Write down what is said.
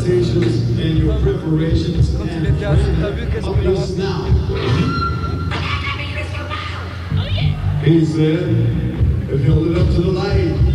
And your preparations and up your snout. He said, and held it up to the light.